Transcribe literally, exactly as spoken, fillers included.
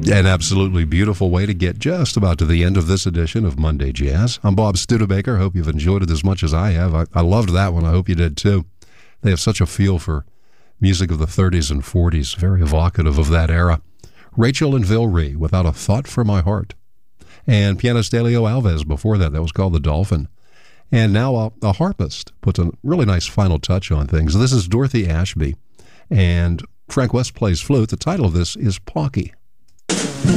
An absolutely beautiful way to get just about to the end of this edition of Monday Jazz. I'm Bob Studebaker. Hope you've enjoyed it as much as I have. I, I loved that one. I hope you did too. They have such a feel for music of the thirties and forties, very evocative of that era. Rachel and Vilry, Without a Thought for My Heart. And pianist Elio Alves before that. That was called The Dolphin. And now a, a harpist puts a really nice final touch on things. This is Dorothy Ashby. And Frank West plays flute. The title of this is Pauky.